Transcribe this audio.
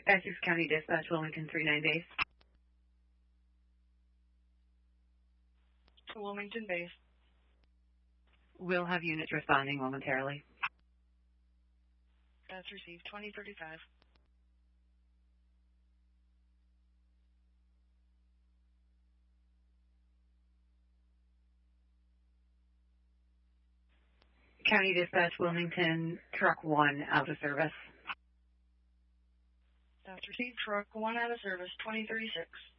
Essex County Dispatch, Wilmington 39 base. To Wilmington base. We'll have units responding momentarily. That's received. 2035. County Dispatch, Wilmington, Truck 1 out of service. That's received. Truck 1 out of service. 2036.